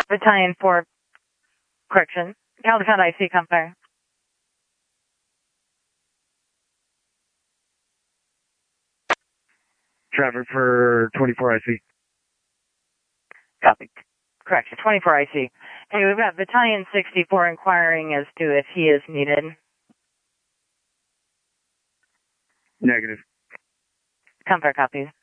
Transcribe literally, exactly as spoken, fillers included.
Battalion four, correction. Caliphate I C, come fire. Traffic for twenty-four I C. Copy. Correction, twenty-four I C. Hey, we've got Battalion sixty-four inquiring as to if he is needed. Negative. Come fire, copies.